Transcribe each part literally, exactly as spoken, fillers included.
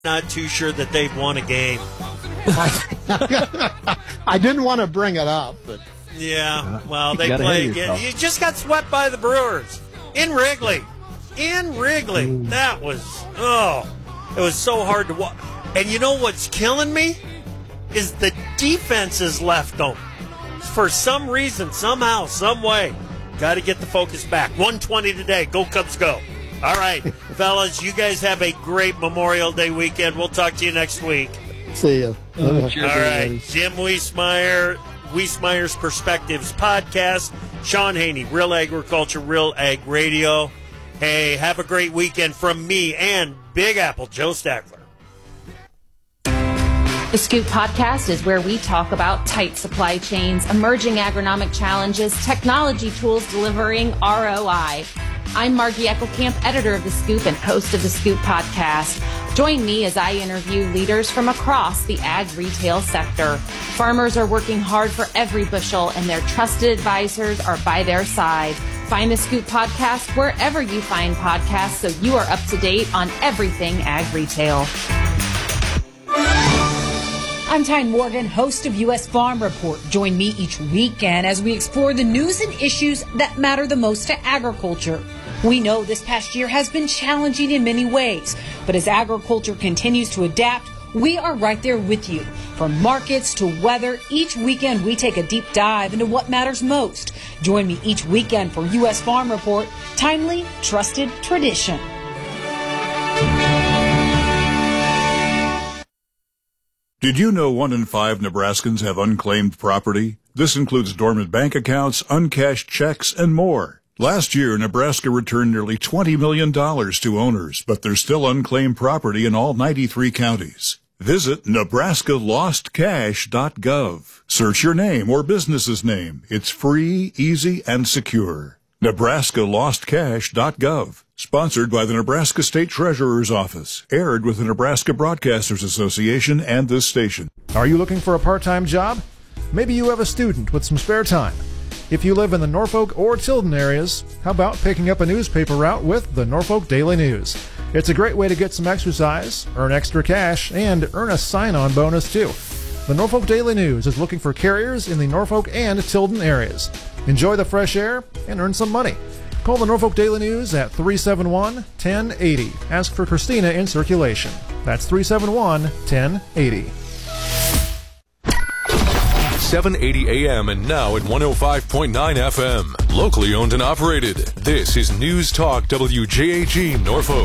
not too sure that they've won a game. I didn't want to bring it up, but yeah, well, they play again. You just got swept by the Brewers in Wrigley. In Wrigley. Mm. That was, oh, it was so hard to watch. And you know what's killing me? Is the defense is left them. For some reason, somehow, some way, got to get the focus back. one twenty today. Go Cubs, go. All right, fellas, you guys have a great Memorial Day weekend. We'll talk to you next week. See you. Uh, All right, Jim Wiesmeyer, Wiesmeyer's Perspectives podcast. Sean Haney, Real Agriculture, Real Ag Radio. Hey, have a great weekend from me and Big Apple, Joe Stackler. The Scoop Podcast is where we talk about tight supply chains, emerging agronomic challenges, technology tools delivering R O I. I'm Margie Eckelkamp, editor of The Scoop and host of The Scoop Podcast. Join me as I interview leaders from across the ag retail sector. Farmers are working hard for every bushel, and their trusted advisors are by their side. Find The Scoop Podcast wherever you find podcasts so you are up to date on everything ag retail. I'm Tyne Morgan, host of U S Farm Report. Join me each weekend as we explore the news and issues that matter the most to agriculture. We know this past year has been challenging in many ways, but as agriculture continues to adapt, we are right there with you. From markets to weather, each weekend we take a deep dive into what matters most. Join me each weekend for U S Farm Report, timely, trusted tradition. Did you know one in five Nebraskans have unclaimed property? This includes dormant bank accounts, uncashed checks, and more. Last year, Nebraska returned nearly twenty million dollars to owners, but there's still unclaimed property in all ninety-three counties. Visit Nebraska Lost Cash dot gov. Search your name or business's name. It's free, easy, and secure. Nebraska Lost Cash dot gov. Sponsored by the Nebraska State Treasurer's Office. Aired with the Nebraska Broadcasters Association and this station. Are you looking for a part-time job? Maybe you have a student with some spare time. If you live in the Norfolk or Tilden areas, how about picking up a newspaper route with the Norfolk Daily News? It's a great way to get some exercise, earn extra cash, and earn a sign-on bonus too. The Norfolk Daily News is looking for carriers in the Norfolk and Tilden areas. Enjoy the fresh air and earn some money. Call the Norfolk Daily News at three seven one, one zero eight zero. Ask for Christina in circulation. That's three seven one, one zero eight zero. seven eighty A M and now at one oh five point nine F M. Locally owned and operated. This is News Talk W J H E Norfolk.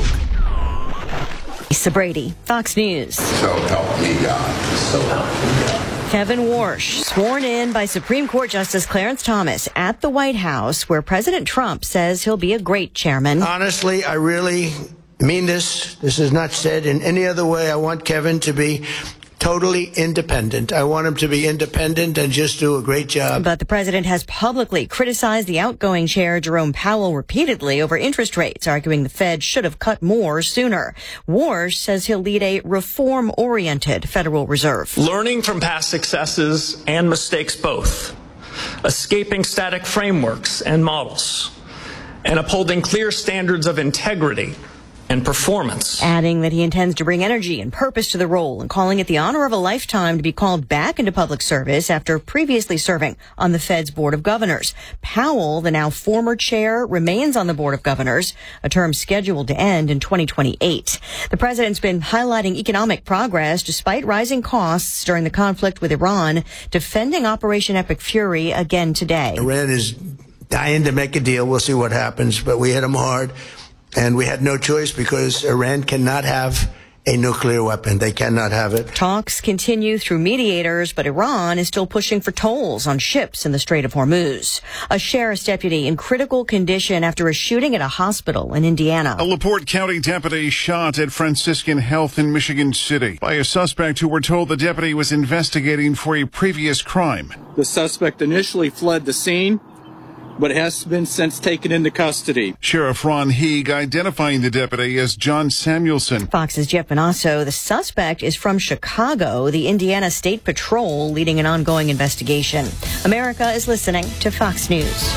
Lisa Brady, Fox News. So help me God. So help me God. Kevin Warsh, sworn in by Supreme Court Justice Clarence Thomas at the White House, where President Trump says he'll be a great chairman. Honestly, I really mean this. This is not said in any other way. I want Kevin to be totally independent. I want him to be independent and just do a great job. But the president has publicly criticized the outgoing chair, Jerome Powell, repeatedly over interest rates, arguing the Fed should have cut more sooner. Warsh says he'll lead a reform-oriented Federal Reserve. Learning from past successes and mistakes both. Escaping static frameworks and models. And upholding clear standards of integrity and performance. Adding that he intends to bring energy and purpose to the role and calling it the honor of a lifetime to be called back into public service after previously serving on the Fed's Board of Governors. Powell, the now former chair, remains on the Board of Governors, a term scheduled to end in twenty twenty-eight. The president's been highlighting economic progress despite rising costs during the conflict with Iran, defending Operation Epic Fury again today. Iran is dying to make a deal. We'll see what happens, but we hit them hard. And we had no choice because Iran cannot have a nuclear weapon. They cannot have it. Talks continue through mediators, but Iran is still pushing for tolls on ships in the Strait of Hormuz. A sheriff's deputy in critical condition after a shooting at a hospital in Indiana. A LaPorte County deputy shot at Franciscan Health in Michigan City by a suspect who we're told the deputy was investigating for a previous crime. The suspect initially fled the scene, but has been since taken into custody. Sheriff Ron Heeg identifying the deputy as John Samuelson. Fox's Jeff Bonasso. The suspect is from Chicago, the Indiana State Patrol leading an ongoing investigation. America is listening to Fox News.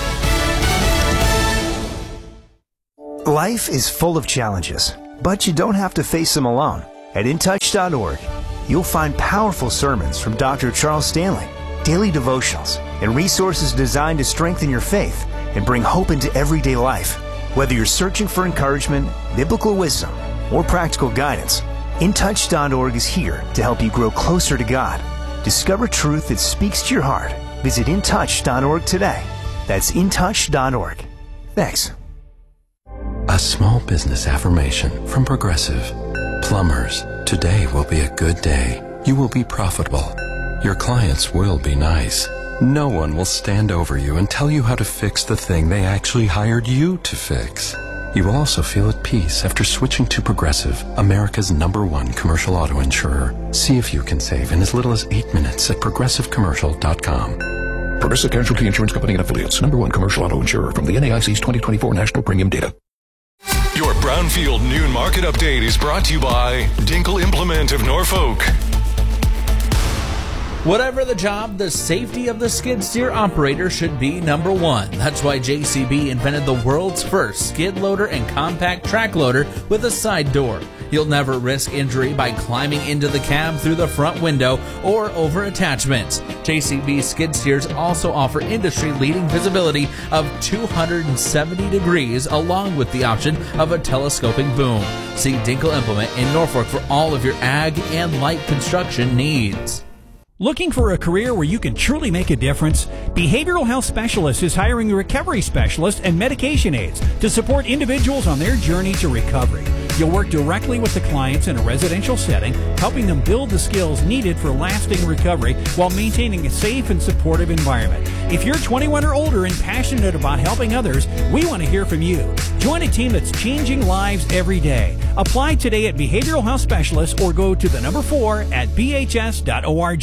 Life is full of challenges, but you don't have to face them alone. At in touch dot org, you'll find powerful sermons from Doctor Charles Stanley, daily devotionals, and resources designed to strengthen your faith and bring hope into everyday life. Whether you're searching for encouragement, biblical wisdom, or practical guidance, in touch dot org is here to help you grow closer to God. Discover truth that speaks to your heart. Visit in touch dot org today. That's in touch dot org. Thanks. A small business affirmation from Progressive. Plumbers, today will be a good day. You will be profitable. Your clients will be nice. No one will stand over you and tell you how to fix the thing they actually hired you to fix. You will also feel at peace after switching to Progressive, America's number one commercial auto insurer. See if you can save in as little as eight minutes at progressive commercial dot com. Progressive Casualty Insurance Company and Affiliates, number one commercial auto insurer from the N A I C's twenty twenty-four National Premium Data. Your Brownfield Noon Market Update is brought to you by Dinkle Implement of Norfolk. Whatever the job, the safety of the skid steer operator should be number one. That's why J C B invented the world's first skid loader and compact track loader with a side door. You'll never risk injury by climbing into the cab through the front window or over attachments. J C B skid steers also offer industry-leading visibility of two hundred seventy degrees along with the option of a telescoping boom. See Dinkle Implement in Norfolk for all of your ag and light construction needs. Looking for a career where you can truly make a difference? Behavioral Health Specialist is hiring recovery specialists and medication aides to support individuals on their journey to recovery. You'll work directly with the clients in a residential setting, helping them build the skills needed for lasting recovery while maintaining a safe and supportive environment. If you're twenty-one or older and passionate about helping others, we want to hear from you. Join a team that's changing lives every day. Apply today at Behavioral Health Specialist or go to the number four at b h s dot org.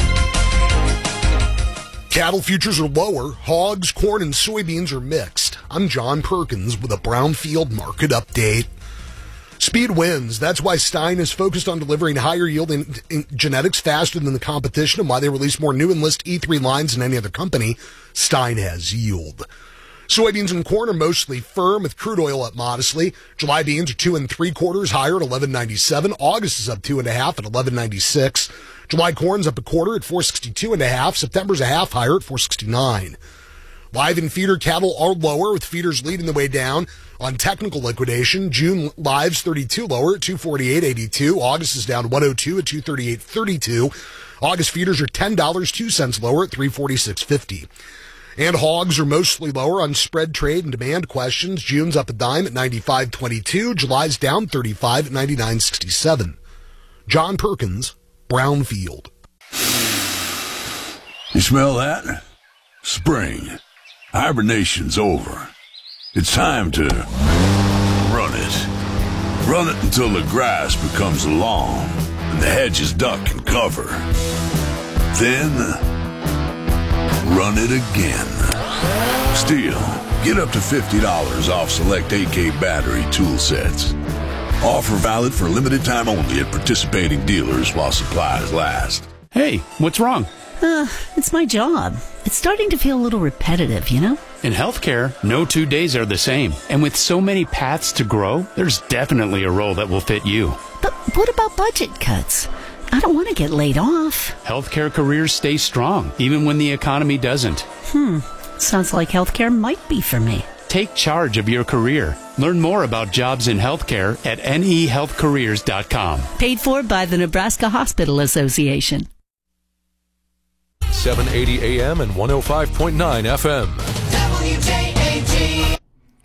Cattle futures are lower. Hogs, corn, and soybeans are mixed. I'm John Perkins with a Brownfield market update. Speed wins. That's why Stein is focused on delivering higher yield in, in genetics faster than the competition and why they release more new Enlist E three lines than any other company. Stein has yield. Soybeans and corn are mostly firm with crude oil up modestly. July beans are two and three quarters higher at eleven ninety-seven. August is up two and a half at eleven ninety-six. July corn's up a quarter at four sixty-two and a half. September's a half higher at four sixty-nine. Live and feeder cattle are lower, with feeders leading the way down on technical liquidation. June lives thirty-two lower at two forty-eight eighty-two. August is down one oh two at two thirty-eight thirty-two. August feeders are ten dollars and two cents lower at three forty-six fifty. And hogs are mostly lower on spread trade and demand questions. June's up a dime at ninety-five twenty-two. July's down thirty-five at ninety-nine sixty-seven. John Perkins, Brownfield. You smell that? Spring. Hibernation's over. It's time to run it. Run it until the grass becomes long and the hedges duck and cover. Then run it again. Still, get up to fifty dollars off select A K battery tool sets. Offer valid for limited time only at participating dealers while supplies last. Hey, what's wrong? Uh, it's my job. It's starting to feel a little repetitive, you know? In healthcare, no two days are the same. And with so many paths to grow, there's definitely a role that will fit you. But what about budget cuts? I don't want to get laid off. Healthcare careers stay strong, even when the economy doesn't. Hmm. Sounds like healthcare might be for me. Take charge of your career. Learn more about jobs in healthcare at n e health careers dot com. Paid for by the Nebraska Hospital Association. seven eighty A M and one oh five point nine F M. W J A G.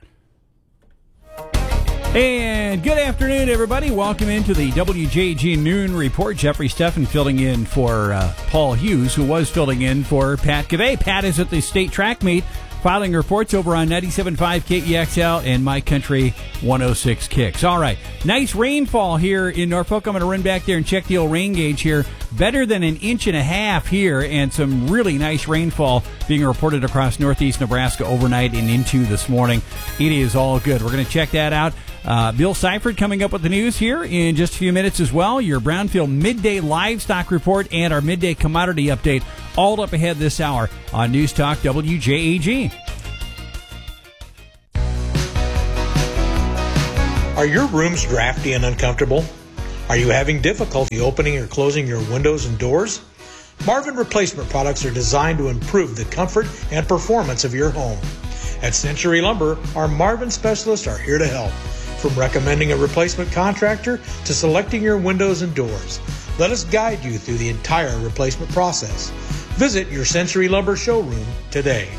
And good afternoon, everybody. Welcome into the W J G Noon Report. Jeffrey Steffen filling in for uh, Paul Hughes, who was filling in for Pat Cavay. Pat is at the state track meet, filing reports over on ninety-seven point five K E X L and My Country one oh six Kicks. All right, nice rainfall here in Norfolk. I'm going to run back there and check the old rain gauge here. Better than an inch and a half here, and some really nice rainfall being reported across northeast Nebraska overnight and into this morning. It is all good. We're going to check that out. Uh, Bill Seifert coming up with the news here in just a few minutes as well. Your Brownfield midday livestock report and our midday commodity update all up ahead this hour on News Talk W J A G. Are your rooms drafty and uncomfortable? Are you having difficulty opening or closing your windows and doors? Marvin Replacement Products are designed to improve the comfort and performance of your home. At Century Lumber, our Marvin specialists are here to help. From recommending a replacement contractor to selecting your windows and doors, let us guide you through the entire replacement process. Visit your Century Lumber showroom today.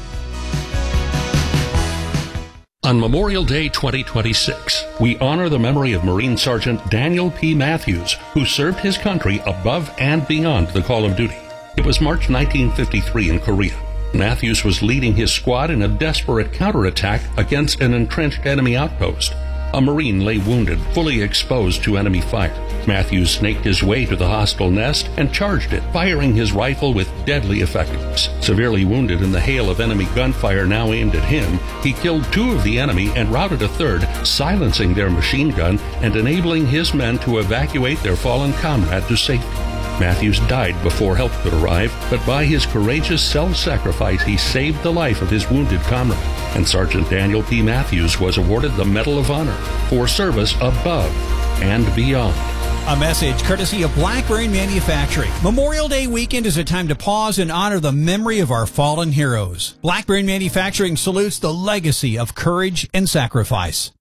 On Memorial Day twenty twenty-six, we honor the memory of Marine Sergeant Daniel P. Matthews, who served his country above and beyond the call of duty. It was March nineteen fifty-three in Korea. Matthews was leading his squad in a desperate counterattack against an entrenched enemy outpost. A Marine lay wounded, fully exposed to enemy fire. Matthews snaked his way to the hostile nest and charged it, firing his rifle with deadly effectiveness. Severely wounded in the hail of enemy gunfire now aimed at him, he killed two of the enemy and routed a third, silencing their machine gun and enabling his men to evacuate their fallen comrade to safety. Matthews died before help could arrive, but by his courageous self-sacrifice, he saved the life of his wounded comrade. And Sergeant Daniel P. Matthews was awarded the Medal of Honor for service above and beyond. A message courtesy of Blackberry Manufacturing. Memorial Day weekend is a time to pause and honor the memory of our fallen heroes. Blackberry Manufacturing salutes the legacy of courage and sacrifice.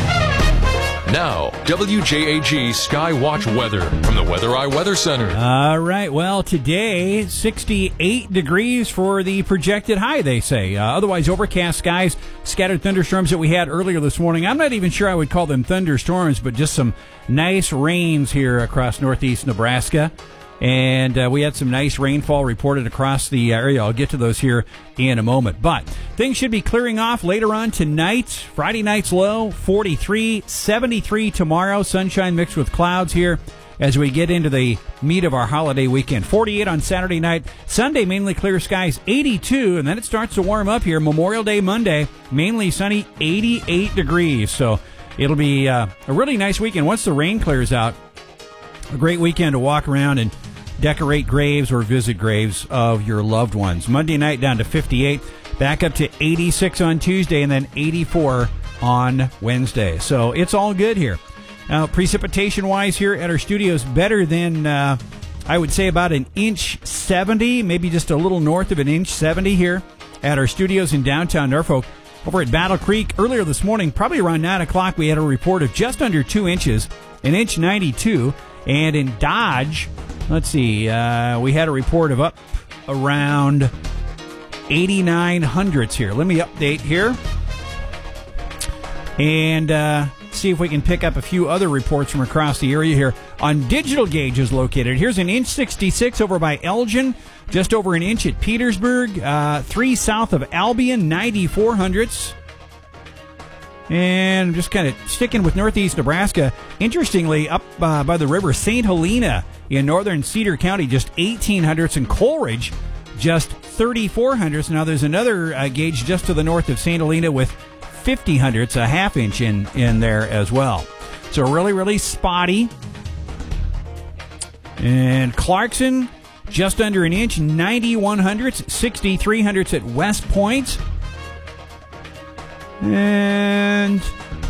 Now, W J A G Skywatch weather from the Weather Eye Weather Center. All right. Well, today, sixty-eight degrees for the projected high, they say. Uh, otherwise, overcast skies, scattered thunderstorms that we had earlier this morning. I'm not even sure I would call them thunderstorms, but just some nice rains here across northeast Nebraska. And uh, we had some nice rainfall reported across the area. I'll get to those here in a moment. But things should be clearing off later on tonight. Friday night's low, forty-three, seventy-three tomorrow. Sunshine mixed with clouds here as we get into the meat of our holiday weekend. forty-eight on Saturday night. Sunday, mainly clear skies, eighty-two. And then it starts to warm up here. Memorial Day Monday, mainly sunny, eighty-eight degrees. So it'll be uh, a really nice weekend once the rain clears out. A great weekend to walk around and decorate graves or visit graves of your loved ones. Monday night down to fifty-eight, back up to eighty-six on Tuesday, and then eighty-four on Wednesday. So it's all good here. Now, precipitation-wise here at our studios, better than, uh, I would say, about an inch seventy, maybe just a little north of an inch seventy here at our studios in downtown Norfolk. Over at Battle Creek, earlier this morning, probably around nine o'clock, we had a report of just under two inches, an inch ninety-two. And in Dodge, let's see, uh, we had a report of up around eighty-nine hundredths here. Let me update here and uh, see if we can pick up a few other reports from across the area here. On digital gauges located, here's an inch sixty-six over by Elgin, just over an inch at Petersburg, uh, three south of Albion, ninety-four hundredths. And I'm just kind of sticking with northeast Nebraska. Interestingly, up uh, by the river, Saint Helena in northern Cedar County, just eighteen hundredths, and Coleridge, just thirty-four hundredths. Now, there's another uh, gauge just to the north of Saint Helena with fifty hundredths, a half inch in, in there as well. So really, really spotty. And Clarkson, just under an inch, ninety-one hundredths, sixty-three hundredths at West Point. And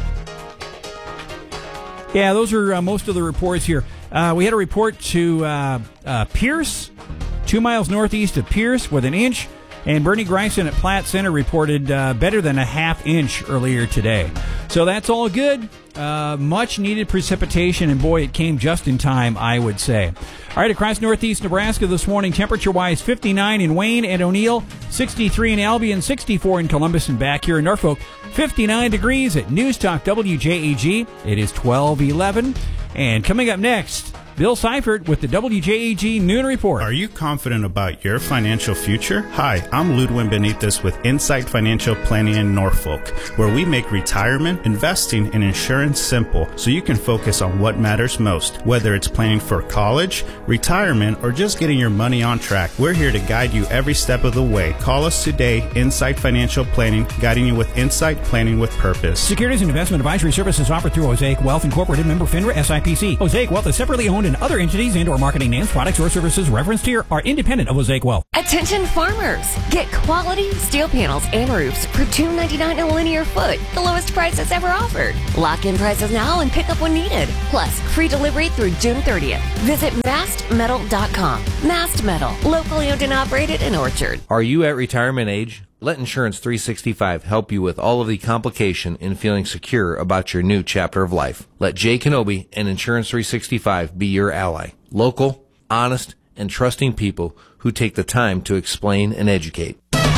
yeah, those are uh, most of the reports here. Uh, we had a report to uh, uh, Pierce, two miles northeast of Pierce, with an inch. And Bernie Greisen at Platte Center reported uh, better than a half inch earlier today. So that's all good. Uh, much needed precipitation, and boy, it came just in time, I would say. All right, across northeast Nebraska this morning, temperature-wise, fifty-nine in Wayne and O'Neill, sixty-three in Albion, sixty-four in Columbus, and back here in Norfolk, fifty-nine degrees at News Talk W J A G. It is twelve eleven. And coming up next, Bill Seifert with the W J A G Noon Report. Are you confident about your financial future? Hi, I'm Ludwin Benitez with Insight Financial Planning in Norfolk, where we make retirement, investing, and insurance simple so you can focus on what matters most. Whether it's planning for college, retirement, or just getting your money on track, we're here to guide you every step of the way. Call us today, Insight Financial Planning, guiding you with insight, planning with purpose. Securities and investment advisory services offered through Osaic Wealth Incorporated, member FINRA S I P C. Osaic Wealth is separately owned owned, and other entities and or marketing names, products, or services referenced here are independent of Mosaic Wealth. Attention farmers! Get quality steel panels and roofs for two dollars and ninety-nine cents a linear foot, the lowest prices ever offered. Lock in prices now and pick up when needed. Plus, free delivery through June thirtieth. Visit mast metal dot com. Mast Metal, locally owned and operated in Orchard. Are you at retirement age? Let Insurance three sixty-five help you with all of the complication in feeling secure about your new chapter of life. Let Jay Kenobi and Insurance three sixty-five be your ally. Local, honest, and trusting people who take the time to explain and educate.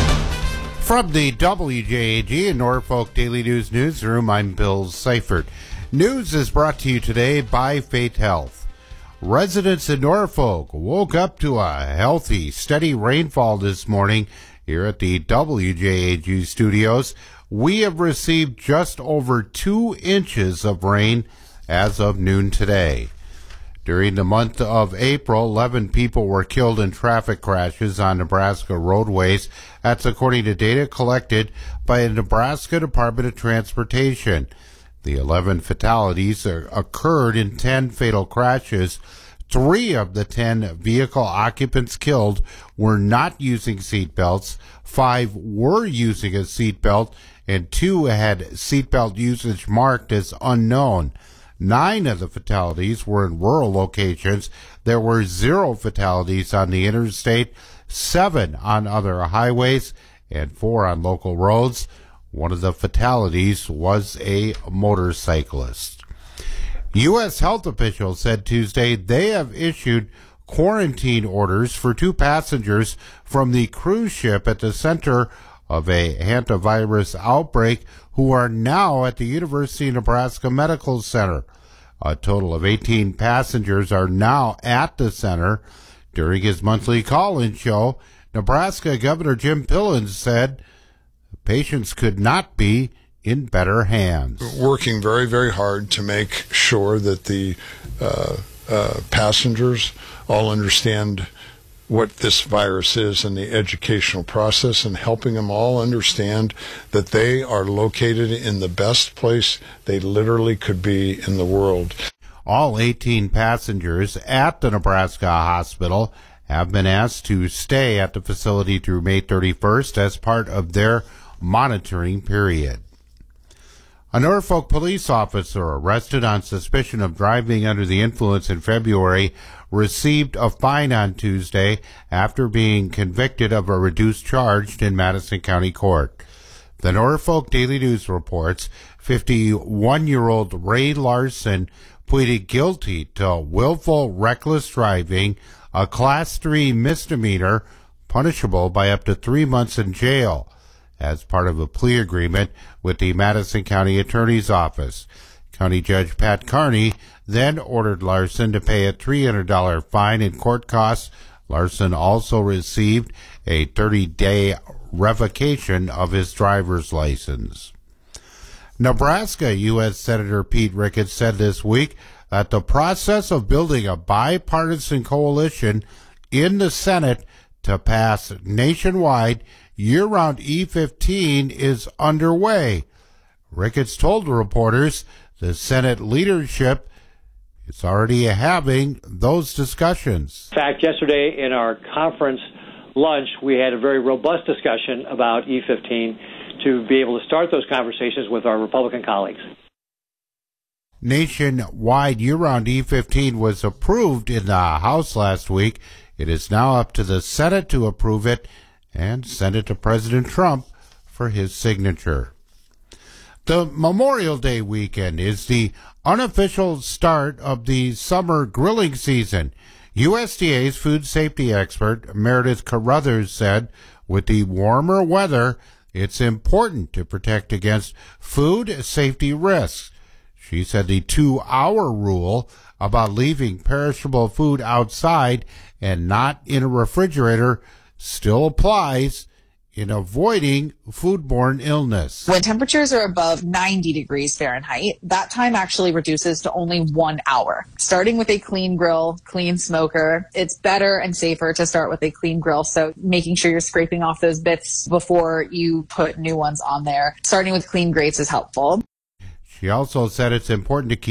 From the W J A G and Norfolk Daily News Newsroom, I'm Bill Seifert. News is brought to you today by Faith Health. Residents in Norfolk woke up to a healthy, steady rainfall this morning. Here at the W J A G studios, we have received just over two inches of rain as of noon today. During the month of April, eleven people were killed in traffic crashes on Nebraska roadways. That's according to data collected by the Nebraska Department of Transportation. The eleven fatalities occurred in ten fatal crashes. Three of the ten vehicle occupants killed were not using seat belts. Five were using a seat belt, and two had seatbelt usage marked as unknown. Nine of the fatalities were in rural locations. There were zero fatalities on the interstate, seven on other highways, and four on local roads. One of the fatalities was a motorcyclist. U S health officials said Tuesday they have issued quarantine orders for two passengers from the cruise ship at the center of a hantavirus outbreak who are now at the University of Nebraska Medical Center. A total of eighteen passengers are now at the center. During his monthly call-in show, Nebraska Governor Jim Pillen said patients could not be in better hands. Working very, very hard to make sure that the uh, uh, passengers all understand what this virus is and the educational process, and helping them all understand that they are located in the best place they literally could be in the world. All eighteen passengers at the Nebraska hospital have been asked to stay at the facility through May thirty-first as part of their monitoring period. A Norfolk police officer arrested on suspicion of driving under the influence in February received a fine on Tuesday after being convicted of a reduced charge in Madison County Court. The Norfolk Daily News reports fifty-one-year-old Ray Larson pleaded guilty to willful reckless driving, a Class three misdemeanor punishable by up to three months in jail, as part of a plea agreement with the Madison County Attorney's Office. County Judge Pat Carney then ordered Larson to pay a three hundred dollars fine and court costs. Larson also received a thirty-day revocation of his driver's license. Nebraska U S Senator Pete Ricketts said this week that the process of building a bipartisan coalition in the Senate to pass nationwide year-round E fifteen is underway. Ricketts told reporters the Senate leadership is already having those discussions. In fact, yesterday in our conference lunch, we had a very robust discussion about E fifteen to be able to start those conversations with our Republican colleagues. Nationwide year-round E fifteen was approved in the House last week. It is now up to the Senate to approve it and send it to President Trump for his signature. The Memorial Day weekend is the unofficial start of the summer grilling season. U S D A's food safety expert Meredith Carruthers said, with the warmer weather, it's important to protect against food safety risks. She said the two-hour rule about leaving perishable food outside and not in a refrigerator still applies in avoiding foodborne illness. When temperatures are above ninety degrees Fahrenheit, that time actually reduces to only one hour. Starting with a clean grill, clean smoker, it's better and safer to start with a clean grill. So making sure you're scraping off those bits before you put new ones on there. Starting with clean grates is helpful. She also said it's important to keep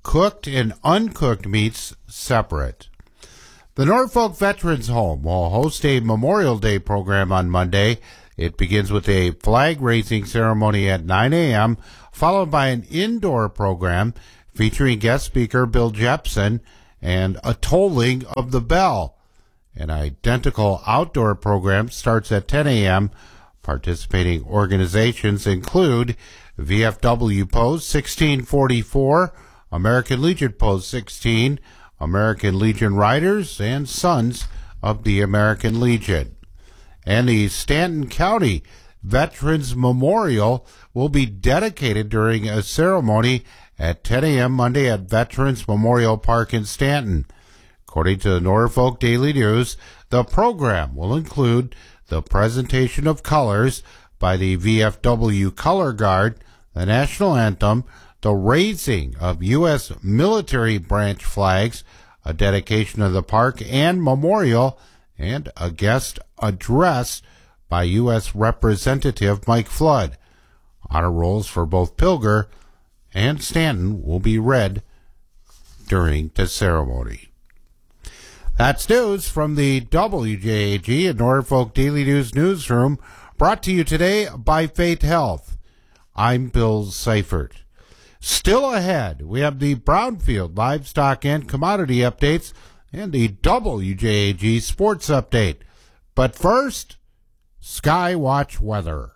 cooked and uncooked meats separate. The Norfolk Veterans Home will host a Memorial Day program on Monday. It begins with a flag-raising ceremony at nine a.m., followed by an indoor program featuring guest speaker Bill Jepson and a tolling of the bell. An identical outdoor program starts at ten a.m. Participating organizations include V F W Post sixteen forty-four, American Legion Post sixteen, American Legion Riders, and Sons of the American Legion. And the Stanton County Veterans Memorial will be dedicated during a ceremony at ten a.m. Monday at Veterans Memorial Park in Stanton. According to the Norfolk Daily News, the program will include the presentation of colors by the V F W Color Guard, the national anthem, the raising of U S military branch flags, a dedication of the park and memorial, and a guest address by U S Representative Mike Flood. Honor rolls for both Pilger and Stanton will be read during the ceremony. That's news from the W J A G and Norfolk Daily News newsroom, brought to you today by Faith Health. I'm Bill Seifert. Still ahead, we have the Brownfield livestock and commodity updates and the W J A G sports update. But first, Skywatch weather.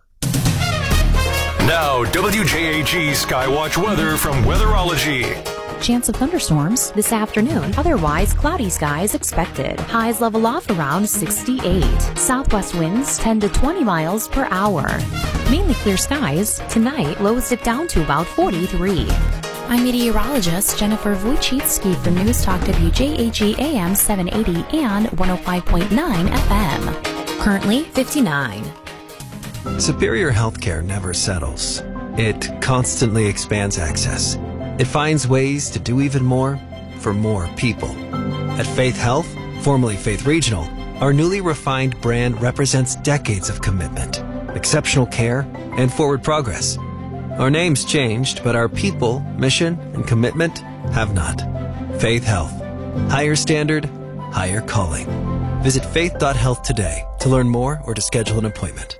Now, W J A G Skywatch weather from Weatherology. Chance of thunderstorms this afternoon. Otherwise, cloudy skies expected. Highs level off around sixty-eight. Southwest winds ten to twenty miles per hour. Mainly clear skies. Tonight, lows dip down to about forty-three. I'm meteorologist Jennifer Wojcicki for News Talk W J A G A M seven eighty and one oh five point nine F M. Currently fifty-nine. Superior Healthcare never settles. It constantly expands access. It finds ways to do even more for more people. At Faith Health, formerly Faith Regional, our newly refined brand represents decades of commitment, exceptional care, and forward progress. Our name's changed, but our people, mission, and commitment have not. Faith Health. Higher standard, higher calling. Visit faith dot health today to learn more or to schedule an appointment.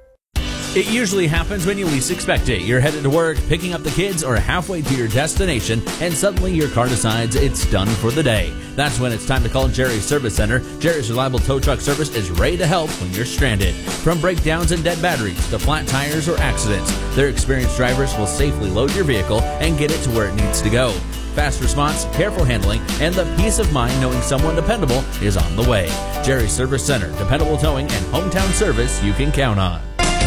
It usually happens when you least expect it. You're headed to work, picking up the kids, or halfway to your destination, and suddenly your car decides it's done for the day. That's when it's time to call Jerry's Service Center. Jerry's Reliable Tow Truck Service is ready to help when you're stranded. From breakdowns and dead batteries to flat tires or accidents, their experienced drivers will safely load your vehicle and get it to where it needs to go. Fast response, careful handling, and the peace of mind knowing someone dependable is on the way. Jerry's Service Center, dependable towing and hometown service you can count on.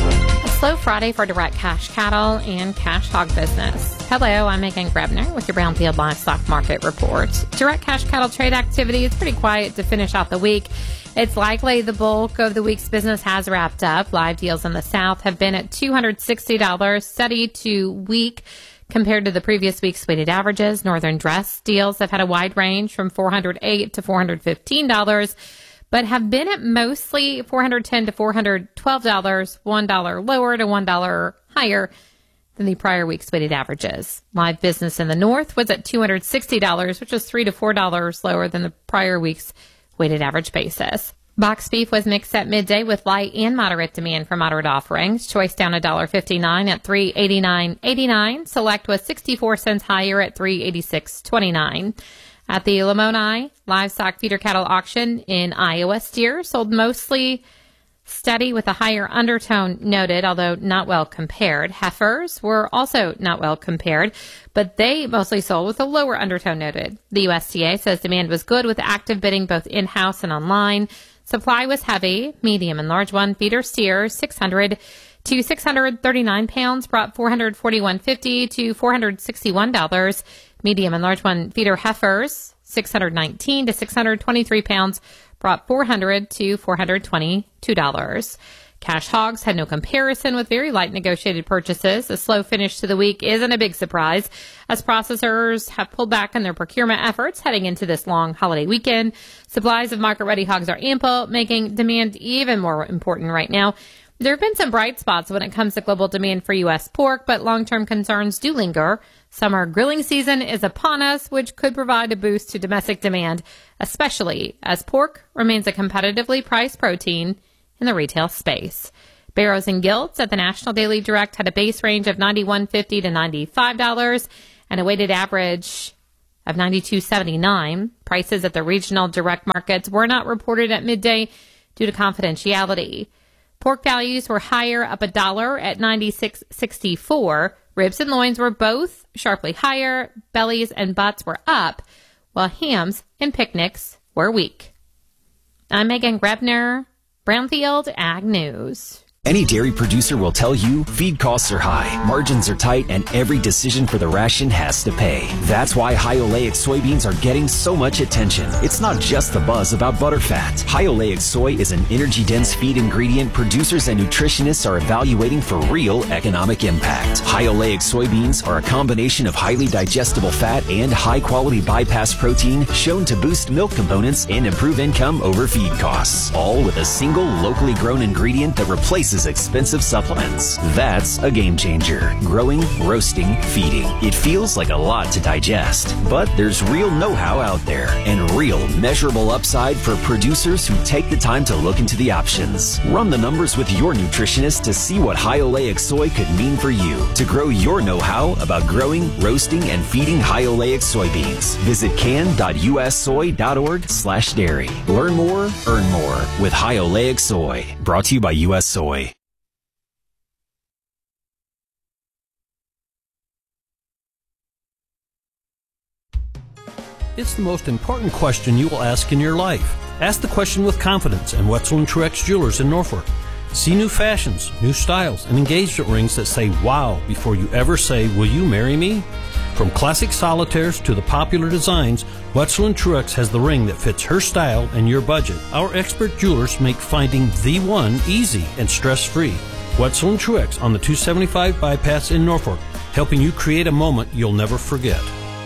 Slow Friday for direct cash cattle and cash hog business. Hello, I'm Megan Grebner with your Brownfield Livestock Market Report. Direct cash cattle trade activity is pretty quiet to finish out the week. It's likely the bulk of the week's business has wrapped up. Live deals in the South have been at two hundred sixty dollars, steady to weak compared to the previous week's weighted averages. Northern dress deals have had a wide range from four hundred eight dollars to four hundred fifteen dollars. But have been at mostly four hundred ten dollars to four hundred twelve dollars, one dollar lower to one dollar higher than the prior week's weighted averages. Live business in the North was at two hundred sixty dollars, which was three to four dollars lower than the prior week's weighted average basis. Box beef was mixed at midday with light and moderate demand for moderate offerings. Choice down one dollar fifty-nine at three eighty-nine eighty-nine. Select was sixty-four cents higher at three eighty-six twenty-nine. At the Lamoni Livestock Feeder Cattle Auction in Iowa, steer sold mostly steady with a higher undertone noted, although not well compared. Heifers were also not well compared, but they mostly sold with a lower undertone noted. The U S D A says demand was good with active bidding both in-house and online. Supply was heavy. Medium and large one feeder steers six hundred to six hundred thirty-nine pounds brought four hundred forty-one fifty to four hundred sixty-one dollars. Medium and large one feeder heifers, six hundred nineteen to six hundred twenty-three pounds, brought four hundred to four hundred twenty-two dollars. Cash hogs had no comparison with very light negotiated purchases. A slow finish to the week isn't a big surprise, as processors have pulled back on their procurement efforts heading into this long holiday weekend. Supplies of market-ready hogs are ample, making demand even more important right now. There have been some bright spots when it comes to global demand for U S pork, but long-term concerns do linger. Summer grilling season is upon us, which could provide a boost to domestic demand, especially as pork remains a competitively priced protein in the retail space. Barrows and Gilts at the National Daily Direct had a base range of ninety-one fifty to ninety-five dollars and a weighted average of ninety-two seventy-nine. Prices at the regional direct markets were not reported at midday due to confidentiality. Pork values were higher, up a dollar at ninety-six sixty-four. Ribs and loins were both sharply higher. Bellies and butts were up, while hams and picnics were weak. I'm Megan Grebner, Brownfield Ag News. Any dairy producer will tell you feed costs are high, margins are tight, and every decision for the ration has to pay. That's why high oleic soybeans are getting so much attention. It's not just the buzz about butterfat. High oleic soy is an energy-dense feed ingredient producers and nutritionists are evaluating for real economic impact. High oleic soybeans are a combination of highly digestible fat and high-quality bypass protein shown to boost milk components and improve income over feed costs, all with a single locally grown ingredient that replaces expensive supplements. That's a game changer. Growing, roasting, feeding. It feels like a lot to digest, but there's real know-how out there and real measurable upside for producers who take the time to look into the options. Run the numbers with your nutritionist to see what high oleic soy could mean for you. To grow your know-how about growing, roasting, and feeding high oleic soybeans, visit can dot u s soy dot org slash dairy. Learn more, earn more with high oleic soy. Brought to you by U S Soy. It's the most important question you will ask in your life. Ask the question with confidence and Wetzel and Truex Jewelers in Norfolk. See new fashions, new styles, and engagement rings that say wow before you ever say, will you marry me? From classic solitaires to the popular designs, Wetzel and Truex has the ring that fits her style and your budget. Our expert jewelers make finding the one easy and stress-free. Wetzel and Truex on the two seventy-five bypass in Norfolk, helping you create a moment you'll never forget.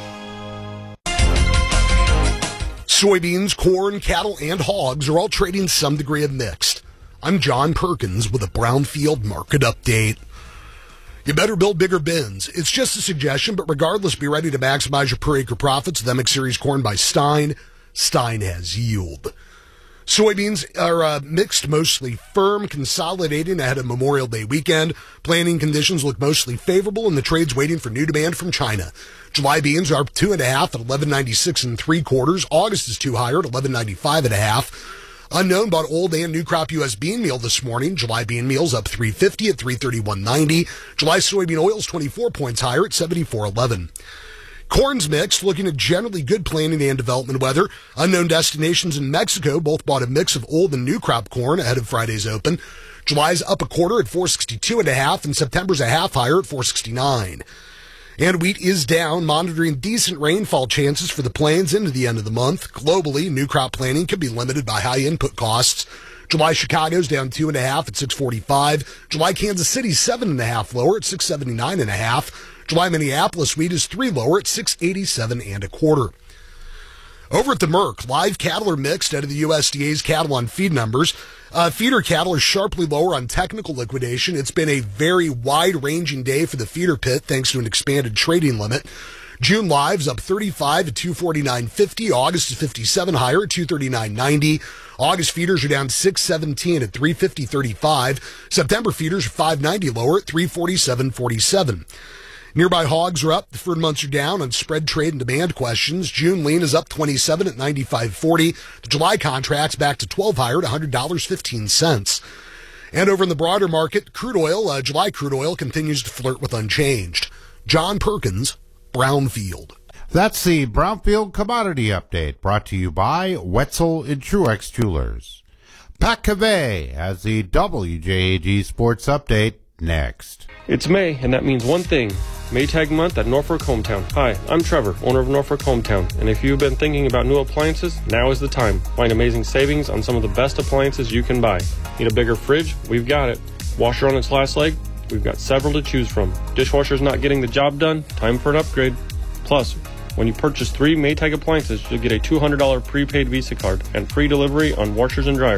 Soybeans, corn, cattle, and hogs are all trading some degree of mixed. I'm John Perkins with a Brownfield Market Update. You better build bigger bins. It's just a suggestion, but regardless, be ready to maximize your per acre profits with M X Series corn by Stein. Stein has yield. Soybeans are uh, mixed, mostly firm, consolidating ahead of Memorial Day weekend. Planting conditions look mostly favorable, and the trade's waiting for new demand from China. July beans are up two and a half at eleven ninety-six and three quarters. August is two higher at eleven ninety-five and a half. Unknown bought old and new crop U S bean meal this morning. July bean meal's up three fifty at three thirty-one ninety. July soybean oil's twenty-four points higher at seventy-four eleven. Corn's mixed, looking at generally good planting and development weather. Unknown destinations in Mexico both bought a mix of old and new crop corn ahead of Friday's open. July's up a quarter at four sixty-two and a half, and September's a half higher at four sixty-nine. And wheat is down, monitoring decent rainfall chances for the plains into the end of the month. Globally, new crop planting could be limited by high input costs. July Chicago's down two and a half at six forty-five. July Kansas City's seven and a half lower at six seventy-nine and a half. July Minneapolis wheat is three lower at six eighty-seven and a quarter. Over at the Merc, live cattle are mixed out of the U S D A's cattle on feed numbers. Uh, feeder cattle are sharply lower on technical liquidation. It's been a very wide-ranging day for the feeder pit thanks to an expanded trading limit. June live's up thirty-five at two forty-nine fifty. August is fifty-seven higher at two thirty-nine ninety. August feeders are down six seventeen at three fifty thirty-five. September feeders are five ninety lower at three forty-seven forty-seven. Nearby hogs are up. The deferred months are down on spread trade and demand questions. June lean is up twenty-seven at ninety-five forty. The July contract's back to twelve higher at one hundred dollars and fifteen cents. And over in the broader market, crude oil, uh, July crude oil continues to flirt with unchanged. John Perkins, Brownfield. That's the Brownfield Commodity Update, brought to you by Wetzel and Truex Jewelers. Pat Cavey has the W J A G Sports Update next. It's May, and that means one thing. Maytag month at Norfolk Hometown. Hi, I'm Trevor, owner of Norfolk Hometown, and if you've been thinking about new appliances, now is the time. Find amazing savings on some of the best appliances you can buy. Need a bigger fridge? We've got it. Washer on its last leg? We've got several to choose from. Dishwasher's not getting the job done? Time for an upgrade. Plus, when you purchase three Maytag appliances, you'll get a two hundred dollars prepaid Visa card and free delivery on washers and dryers.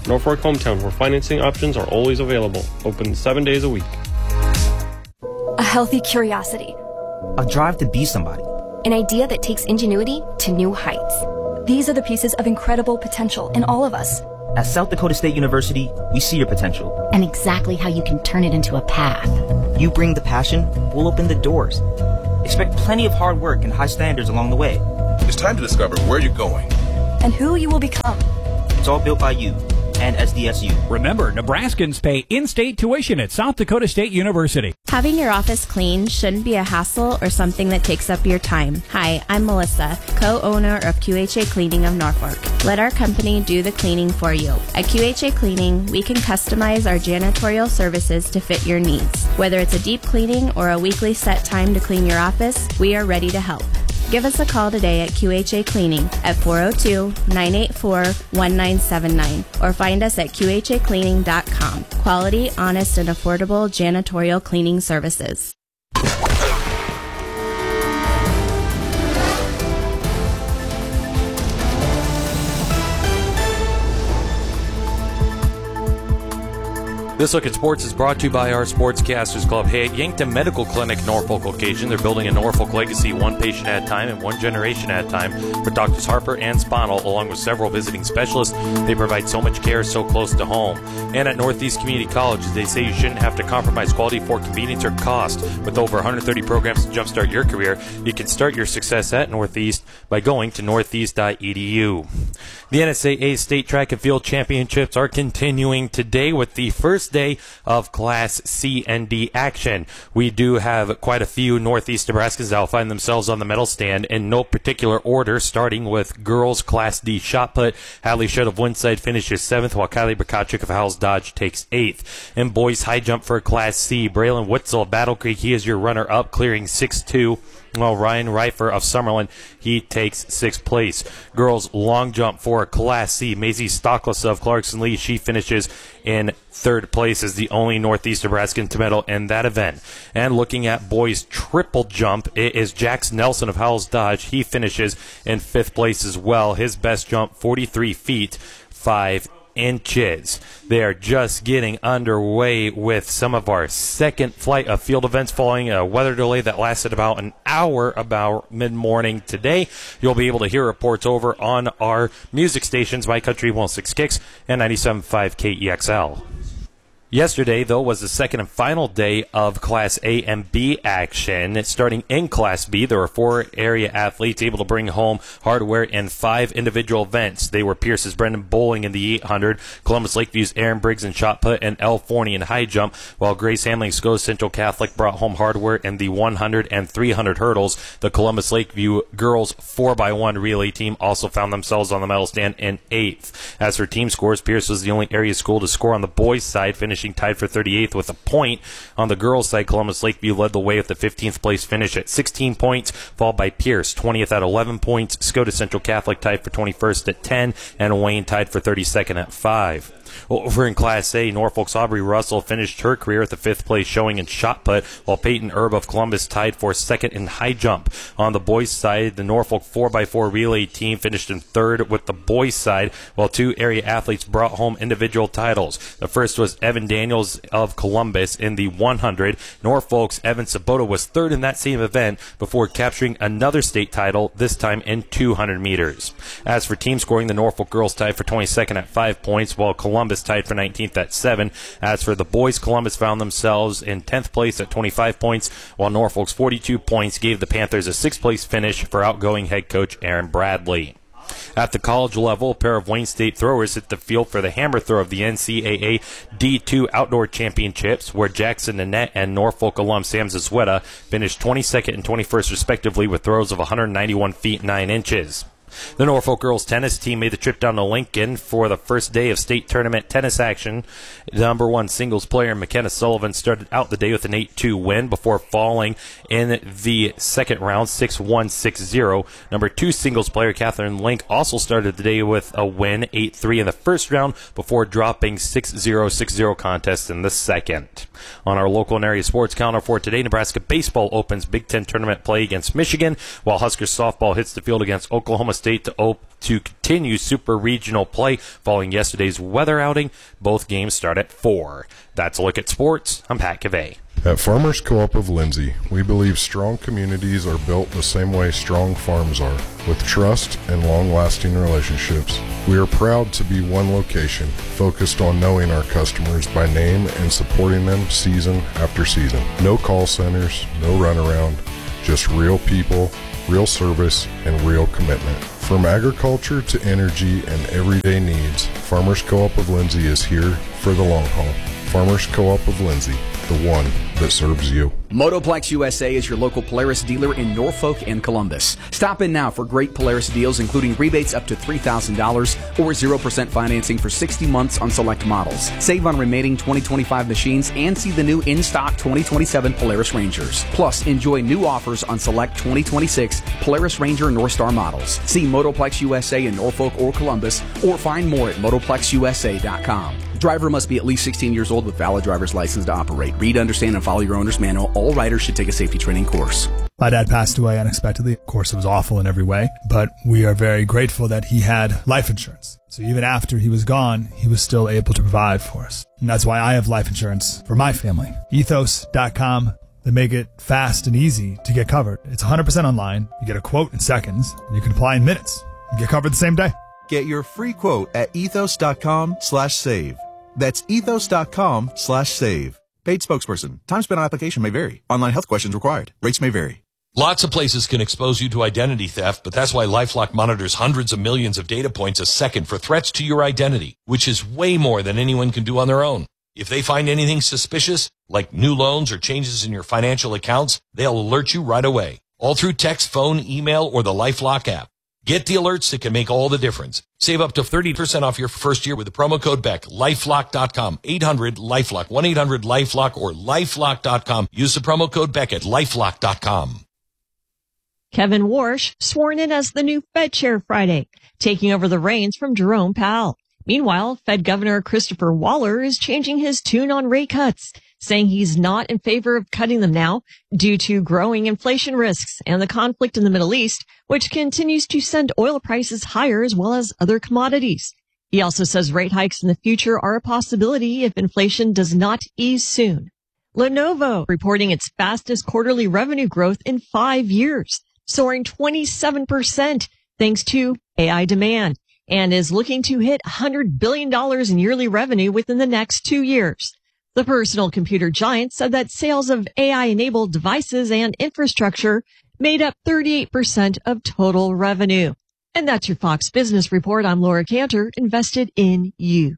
Norfolk Hometown, where financing options are always available. Open seven days a week. A healthy curiosity. A drive to be somebody. An idea that takes ingenuity to new heights. These are the pieces of incredible potential in all of us. At South Dakota State University, we see your potential. And exactly how you can turn it into a path. You bring the passion, we'll open the doors. Expect plenty of hard work and high standards along the way. It's time to discover where you're going. And who you will become. It's all built by you and S D S U. Remember, Nebraskans pay in-state tuition at South Dakota State University. Having your office clean shouldn't be a hassle or something that takes up your time. Hi, I'm Melissa, co-owner of Q H A Cleaning of Norfolk. Let our company do the cleaning for you. At Q H A Cleaning, we can customize our janitorial services to fit your needs. Whether it's a deep cleaning or a weekly set time to clean your office, we are ready to help. Give us a call today at Q H A Cleaning at four oh two, nine eight four, one nine seven nine or find us at Q H A cleaning dot com. Quality, honest, and affordable janitorial cleaning services. This Look at Sports is brought to you by our Sportscasters Club. Hey, at Yankton Medical Clinic Norfolk location, they're building a Norfolk legacy one patient at a time and one generation at a time. With Doctors Harper and Spanel, along with several visiting specialists, they provide so much care so close to home. And at Northeast Community College, they say you shouldn't have to compromise quality for convenience or cost. With over one hundred thirty programs to jumpstart your career, you can start your success at Northeast by going to northeast dot e d u. The N S A A State Track and Field Championships are continuing today with the first day of Class C and D action. We do have quite a few Northeast Nebraskans that will find themselves on the medal stand in no particular order, starting with girls Class D shot put. Hadley Shutt of Winside finishes seventh, while Kylie Brakacic of Howells Dodge takes eighth. In boys high jump for Class C, Braylon Witzel of Battle Creek, he is your runner-up, clearing six two. While Ryan Reifer of Summerlin, he takes sixth place. Girls long jump for Class C, Maisie Stockless of Clarkson Lee, she finishes in third place as the only Northeast Nebraskan to medal in that event. And looking at boys triple jump, it is Jax Nelson of Howells Dodge. He finishes in fifth place as well. His best jump, forty-three feet, five inches. They are just getting underway with some of our second flight of field events following a weather delay that lasted about an hour about mid-morning today. You'll be able to hear reports over on our music stations, My Country one oh six Kicks and ninety-seven point five K E X L. Yesterday, though, was the second and final day of Class A and B action. Starting in Class B, there were four area athletes able to bring home hardware in five individual events. They were Pierce's Brendan Bowling in the eight hundred, Columbus Lakeview's Aaron Briggs in shot put, and Elle Forney in high jump, while Grace Hamling's Go Central Catholic brought home hardware in the one hundred and three hundred hurdles. The Columbus Lakeview girls four by one relay team also found themselves on the medal stand in eighth. As for team scores, Pierce was the only area school to score on the boys' side, finishing tied for thirty-eighth with a point. On the girls' side, Columbus Lakeview led the way with the fifteenth place finish at sixteen points, followed by Pierce, twentieth at eleven points. Scotus Central Catholic tied for twenty-first at ten, and Wayne tied for thirty-second at five. Over in Class A, Norfolk's Aubrey Russell finished her career at the fifth place showing in shot put, while Peyton Erb of Columbus tied for second in high jump. On the boys' side, the Norfolk four by four relay team finished in third with the boys' side, while two area athletes brought home individual titles. The first was Evan Daniels of Columbus in the one hundred. Norfolk's Evan Sabota was third in that same event before capturing another state title, this time in two hundred meters. As for team scoring, the Norfolk girls tied for twenty-second at five points, while Columbus tied for nineteenth at seven. As for the boys, Columbus found themselves in tenth place at twenty-five points, while Norfolk's forty-two points gave the Panthers a sixth place finish for outgoing head coach Aaron Bradley. At the college level, a pair of Wayne State throwers hit the field for the hammer throw of the N C double A D two Outdoor Championships, where Jackson Nanette and Norfolk alum Sam Zazweta finished twenty-second and twenty-first respectively with throws of one hundred ninety-one feet nine inches. The Norfolk girls tennis team made the trip down to Lincoln for the first day of state tournament tennis action. Number one singles player McKenna Sullivan started out the day with an eight two win before falling in the second round six one, six zero. Number two singles player Catherine Link also started the day with a win eight three in the first round before dropping six zero, six zero contest in the second. On our local and area sports calendar for today, Nebraska baseball opens Big Ten tournament play against Michigan, while Huskers softball hits the field against Oklahoma State State to op- to continue Super Regional play following yesterday's weather outing. Both games start at four. That's a look at sports. I'm Pat Cavay. At Farmers Co-op of Lindsay, we believe strong communities are built the same way strong farms are, with trust and long-lasting relationships. We are proud to be one location, focused on knowing our customers by name and supporting them season after season. No call centers, no runaround, just real people, real service, and real commitment. From agriculture to energy and everyday needs, Farmers Co-op of Lindsay is here for the long haul. Farmers Co-op of Lindsay, the one that serves you. Motoplex U S A is your local Polaris dealer in Norfolk and Columbus. Stop in now for great Polaris deals, including rebates up to three thousand dollars or zero percent financing for sixty months on select models. Save on remaining twenty twenty-five machines and see the new in-stock twenty twenty-seven Polaris Rangers. Plus, enjoy new offers on select twenty twenty-six Polaris Ranger Northstar models. See Motoplex U S A in Norfolk or Columbus, or find more at motoplex u s a dot com. Driver must be at least sixteen years old with valid driver's license to operate. Read, understand, and follow your owner's manual. All riders should take a safety training course. My dad passed away unexpectedly. Of course, it was awful in every way, but we are very grateful that he had life insurance. So even after he was gone, he was still able to provide for us. And that's why I have life insurance for my family. ethos dot com. They make it fast and easy to get covered. It's one hundred percent online. You get a quote in seconds, and you can apply in minutes. You get covered the same day. Get your free quote at ethos dot com slash save. That's ethos dot com slash save. Paid spokesperson. Time spent on application may vary. Online health questions required. Rates may vary. Lots of places can expose you to identity theft, but that's why LifeLock monitors hundreds of millions of data points a second for threats to your identity, which is way more than anyone can do on their own. If they find anything suspicious, like new loans or changes in your financial accounts, they'll alert you right away, all through text, phone, email, or the LifeLock app. Get the alerts that can make all the difference. Save up to thirty percent off your first year with the promo code Beck. lifelock dot com. eight hundred LifeLock. one eight hundred LifeLock or lifelock dot com. Use the promo code Beck at lifelock dot com. Kevin Warsh sworn in as the new Fed chair Friday, taking over the reins from Jerome Powell. Meanwhile, Fed Governor Christopher Waller is changing his tune on rate cuts, saying he's not in favor of cutting them now due to growing inflation risks and the conflict in the Middle East, which continues to send oil prices higher as well as other commodities. He also says rate hikes in the future are a possibility if inflation does not ease soon. Lenovo reporting its fastest quarterly revenue growth in five years, soaring twenty-seven percent thanks to A I demand, and is looking to hit one hundred billion dollars in yearly revenue within the next two years. The personal computer giant said that sales of A I-enabled devices and infrastructure made up thirty-eight percent of total revenue. And that's your Fox Business Report. I'm Laura Cantor, invested in you.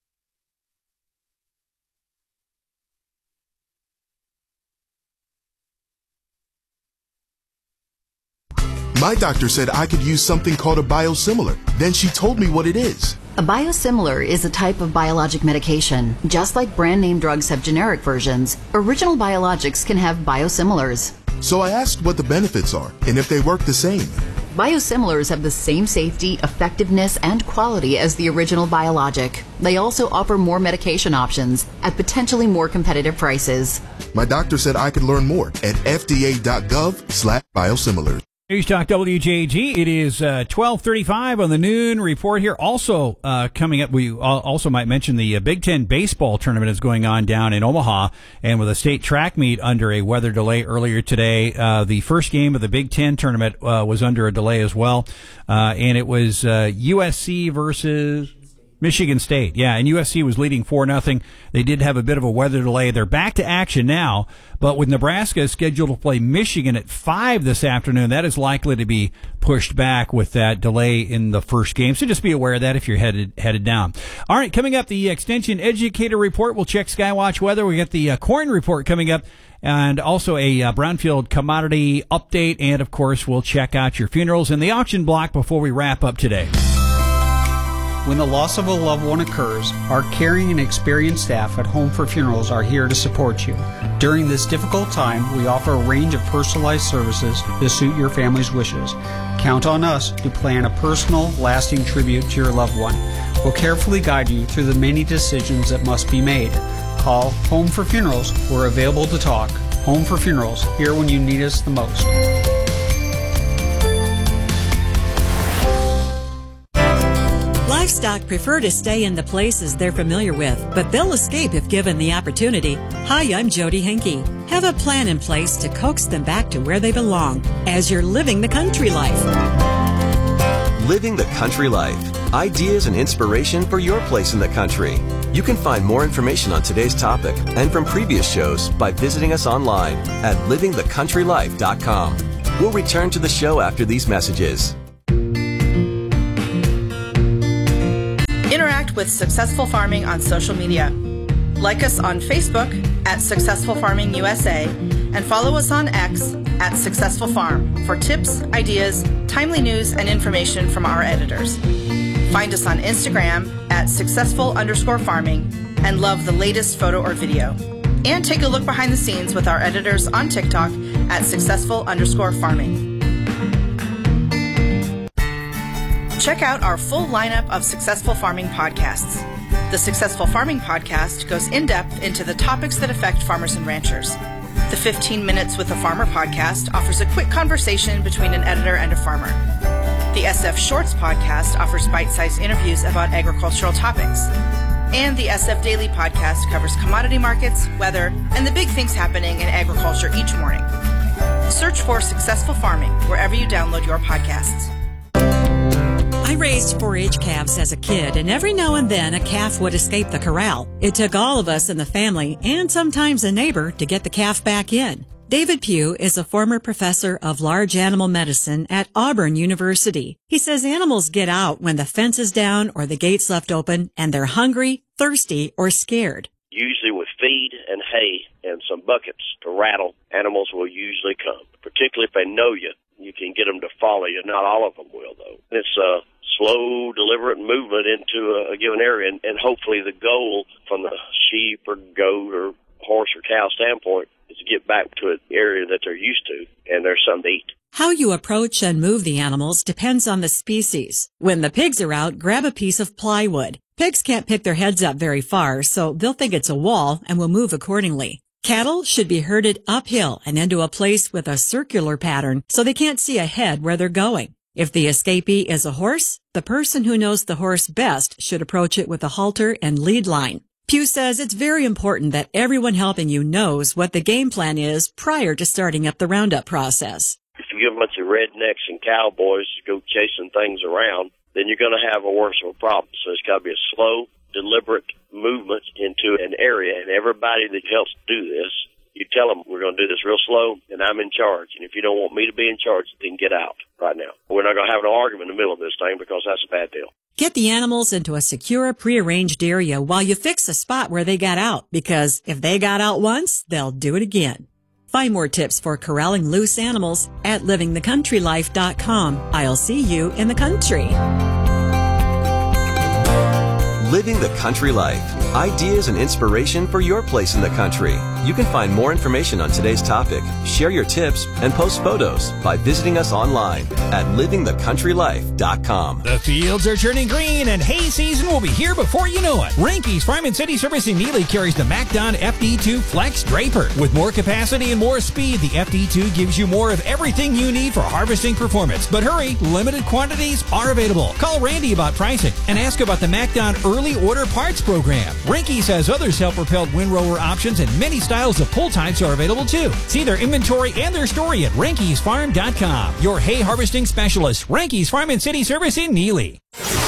My doctor said I could use something called a biosimilar. Then she told me what it is. A biosimilar is a type of biologic medication. Just like brand name drugs have generic versions, original biologics can have biosimilars. So I asked what the benefits are and if they work the same. Biosimilars have the same safety, effectiveness, and quality as the original biologic. They also offer more medication options at potentially more competitive prices. My doctor said I could learn more at f d a dot gov slash biosimilars. News Talk W J A G. It is uh, twelve thirty-five on the noon report here. Also uh, coming up, we also might mention the uh, Big Ten baseball tournament is going on down in Omaha, and with a state track meet under a weather delay earlier today, uh, the first game of the Big Ten tournament uh, was under a delay as well, uh, and it was uh, U S C versus Michigan State. Yeah, and U S C was leading four nothing. They did have a bit of a weather delay. They're back to action now, but with Nebraska scheduled to play Michigan at five this afternoon, that is likely to be pushed back with that delay in the first game. So just be aware of that if you're headed headed down. All right, coming up, the Extension Educator Report. We'll check Skywatch weather. We got the uh, corn report coming up, and also a uh, Brownfield commodity update. And, of course, we'll check out your funerals in the auction block before we wrap up today. When the loss of a loved one occurs, our caring and experienced staff at Home for Funerals are here to support you. During this difficult time, we offer a range of personalized services to suit your family's wishes. Count on us to plan a personal, lasting tribute to your loved one. We'll carefully guide you through the many decisions that must be made. Call Home for Funerals. We're available to talk. Home for Funerals, here when you need us the most. Livestock prefer to stay in the places they're familiar with, but they'll escape if given the opportunity. Hi, I'm Jody Henke. Have a plan in place to coax them back to where they belong as you're living the country life. Living the Country Life. Ideas and inspiration for your place in the country. You can find more information on today's topic and from previous shows by visiting us online at living the country life dot com. We'll return to the show after these messages. Interact with Successful Farming on social media. Like us on Facebook at Successful Farming U S A and follow us on X at Successful Farm for tips, ideas, timely news, and information from our editors. Find us on Instagram at successful underscore farming and love the latest photo or video. And take a look behind the scenes with our editors on TikTok at successful underscore farming. Check out our full lineup of Successful Farming podcasts. The Successful Farming podcast goes in-depth into the topics that affect farmers and ranchers. The fifteen minutes with a Farmer podcast offers a quick conversation between an editor and a farmer. The S F Shorts podcast offers bite-sized interviews about agricultural topics. And the S F Daily podcast covers commodity markets, weather, and the big things happening in agriculture each morning. Search for Successful Farming wherever you download your podcasts. I raised four H calves as a kid, and every now and then a calf would escape the corral. It took all of us in the family, and sometimes a neighbor, to get the calf back in. David Pugh is a former professor of large animal medicine at Auburn University. He says animals get out when the fence is down or the gate's left open, and they're hungry, thirsty, or scared. Usually with feed and hay and some buckets to rattle, animals will usually come, particularly if they know you. You can get them to follow you. Not all of them will, though. It's a slow, deliberate movement into a, a given area, and, and hopefully the goal from the sheep or goat or horse or cow standpoint is to get back to an area that they're used to, and there's something to eat. How you approach and move the animals depends on the species. When the pigs are out, grab a piece of plywood. Pigs can't pick their heads up very far, so they'll think it's a wall and will move accordingly. Cattle should be herded uphill and into a place with a circular pattern so they can't see ahead where they're going. If the escapee is a horse, the person who knows the horse best should approach it with a halter and lead line. Pugh says it's very important that everyone helping you knows what the game plan is prior to starting up the roundup process. If you give a bunch of rednecks and cowboys to go chasing things around, then you're going to have a worse of a problem. So it's got to be a slow, deliberate movement into an area, and everybody that helps do this, you tell them we're going to do this real slow, and I'm in charge. And if you don't want me to be in charge, then get out right now. We're not going to have an argument in the middle of this thing because that's a bad deal. Get the animals into a secure, prearranged area while you fix the spot where they got out, because if they got out once, they'll do it again. Find more tips for corralling loose animals at living the country life dot com. I'll see you in the country. Living the Country Life. Ideas and inspiration for your place in the country. You can find more information on today's topic, share your tips, and post photos by visiting us online at living the country life dot com. The fields are turning green, and hay season will be here before you know it. Rinky's Farm and City Service in Neely carries the MacDon F D two Flex Draper. With more capacity and more speed, the F D two gives you more of everything you need for harvesting performance. But hurry, limited quantities are available. Call Randy about pricing and ask about the MacDon Early Order Parts Program. Rinky's has other self-propelled windrower options, and many styles of pull types are available too. See their inventory and their story at Rankys Farm dot com. Your hay harvesting specialist, Rankys Farm and City Service in Neely.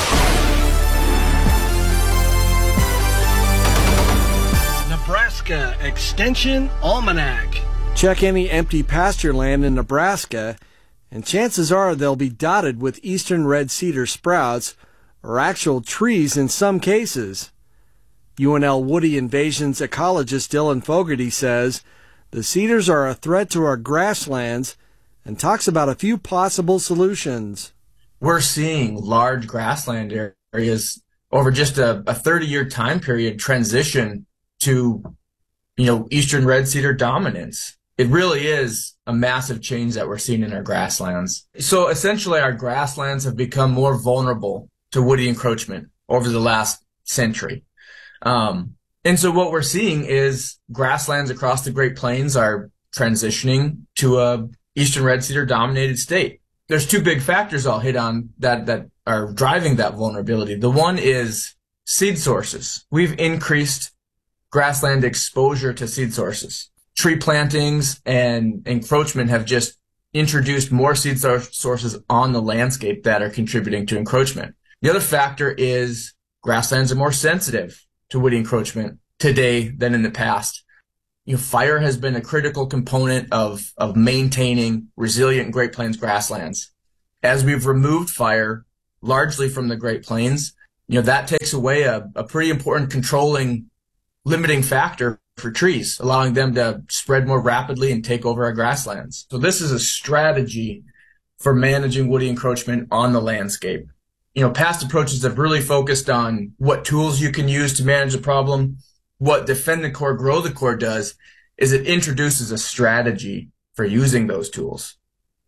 Nebraska Extension Almanac. Check any empty pasture land in Nebraska, and chances are they'll be dotted with eastern red cedar sprouts, or actual trees in some cases. U N L Woody Invasions ecologist Dylan Fogarty says the cedars are a threat to our grasslands and talks about a few possible solutions. We're seeing large grassland areas over just a, a thirty-year time period transition to, you know, eastern red cedar dominance. It really is a massive change that we're seeing in our grasslands. So essentially our grasslands have become more vulnerable to woody encroachment over the last century. Um, and so what we're seeing is grasslands across the Great Plains are transitioning to a eastern red cedar dominated state. There's two big factors I'll hit on that, that are driving that vulnerability. The one is seed sources. We've increased grassland exposure to seed sources. Tree plantings and encroachment have just introduced more seed sources on the landscape that are contributing to encroachment. The other factor is grasslands are more sensitive to woody encroachment today than in the past. You know, fire has been a critical component of, of maintaining resilient Great Plains grasslands. As we've removed fire largely from the Great Plains, you know, that takes away a, a pretty important controlling, limiting factor for trees, allowing them to spread more rapidly and take over our grasslands. So this is a strategy for managing woody encroachment on the landscape. You know, past approaches have really focused on what tools you can use to manage the problem. What Defend the Core, Grow the Core does is it introduces a strategy for using those tools.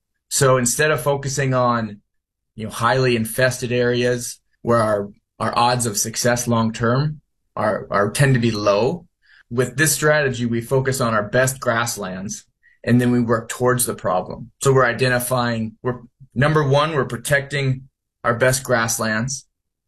So instead of focusing on, you know, highly infested areas where our, our odds of success long-term are, are tend to be low, with this strategy, we focus on our best grasslands and then we work towards the problem. So we're identifying, we're number one, we're protecting our best grasslands.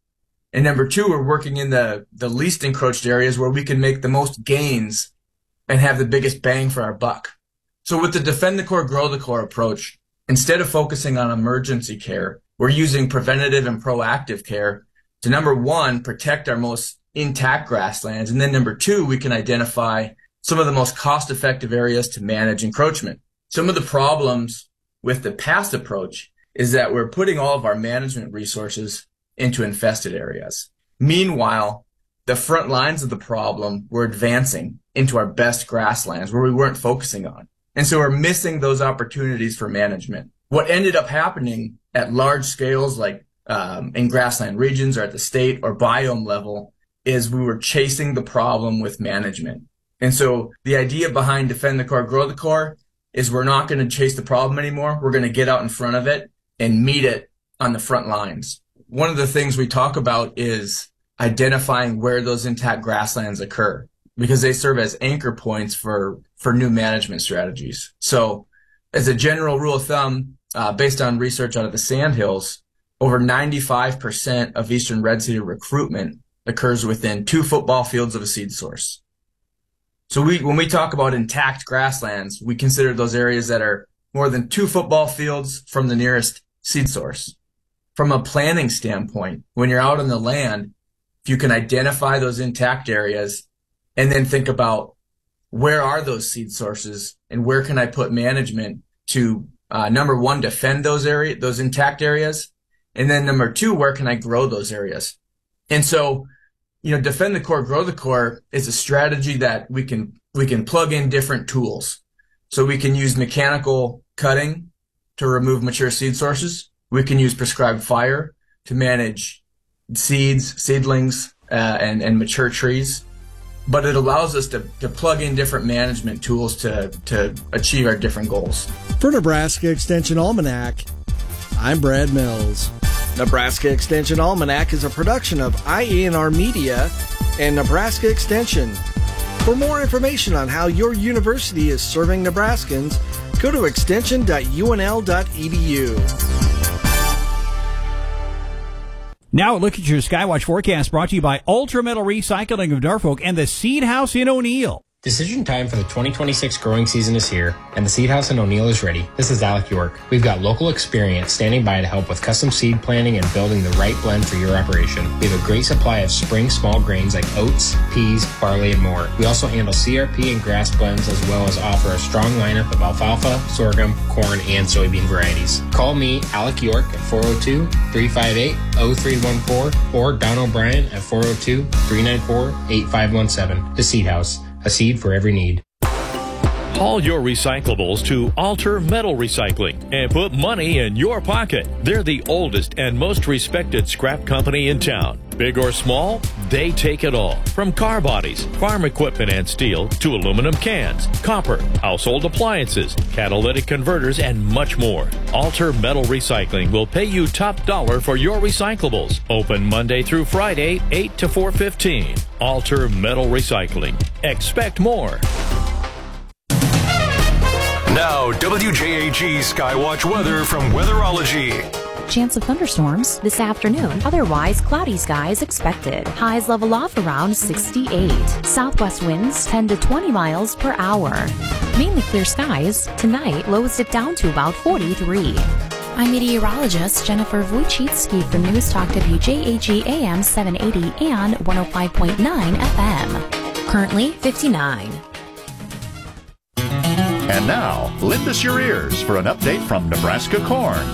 And number two, we're working in the, the least encroached areas where we can make the most gains and have the biggest bang for our buck. So with the Defend the Core, Grow the Core approach, instead of focusing on emergency care, we're using preventative and proactive care to, number one, protect our most intact grasslands. And then number two, we can identify some of the most cost-effective areas to manage encroachment. Some of the problems with the past approach is that we're putting all of our management resources into infested areas. Meanwhile, the front lines of the problem were advancing into our best grasslands where we weren't focusing on. And so we're missing those opportunities for management. What ended up happening at large scales, like um, in grassland regions or at the state or biome level, is we were chasing the problem with management. And so the idea behind Defend the Core, Grow the Core is we're not going to chase the problem anymore. We're going to get out in front of it and meet it on the front lines. One of the things we talk about is identifying where those intact grasslands occur, because they serve as anchor points for, for new management strategies. So as a general rule of thumb, uh, based on research out of the Sandhills, over ninety-five percent of eastern red cedar recruitment occurs within two football fields of a seed source. So we, when we talk about intact grasslands, we consider those areas that are more than two football fields from the nearest seed source. From a planning standpoint, when you're out on the land, if you can identify those intact areas and then think about where are those seed sources and where can I put management to, uh, number one, defend those area, those intact areas. And then number two, where can I grow those areas? And so, you know, Defend the Core, Grow the Core is a strategy that we can, we can plug in different tools. So we can use mechanical cutting to remove mature seed sources. We can use prescribed fire to manage seeds, seedlings, uh, and, and mature trees. But it allows us to, to plug in different management tools to, to achieve our different goals. For Nebraska Extension Almanac, I'm Brad Mills. Nebraska Extension Almanac is a production of I A N R Media and Nebraska Extension. For more information on how your university is serving Nebraskans, go to extension dot U N L dot E D U. Now a look at your Skywatch forecast brought to you by Ultra Metal Recycling of Norfolk and the Seed House in O'Neill. Decision time for the twenty twenty-six growing season is here, and the Seed House in O'Neill is ready. This is Alec York. We've got local experience standing by to help with custom seed planting and building the right blend for your operation. We have a great supply of spring small grains like oats, peas, barley, and more. We also handle C R P and grass blends, as well as offer a strong lineup of alfalfa, sorghum, corn, and soybean varieties. Call me, Alec York, at four oh two, three five eight, oh three one four or Don O'Brien at four oh two, three nine four, eight five one seven. The Seed House. A seed for every need. Haul your recyclables to Alter Metal Recycling and put money in your pocket. They're the oldest and most respected scrap company in town. Big or small, they take it all. From car bodies, farm equipment and steel, to aluminum cans, copper, household appliances, catalytic converters, and much more. Alter Metal Recycling will pay you top dollar for your recyclables. Open Monday through Friday, eight to four fifteen. Alter Metal Recycling. Expect more. Now, W J A G Skywatch weather from Weatherology. chance of thunderstorms this afternoon. Otherwise, cloudy skies expected. Highs level off around sixty-eight. Southwest winds ten to twenty miles per hour. Mainly clear skies. Tonight, lows dip down to about forty-three. I'm meteorologist Jennifer Wojcicki for News Talk W J A G A M seven eighty and one oh five point nine F M. Currently fifty-nine. And now, lend us your ears for an update from Nebraska Corn.